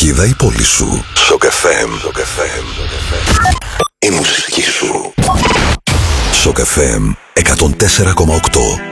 Χαλκίδα η πόλη σου. Σοκ FM. Η μουσική σου. Σοκ FM 104,8.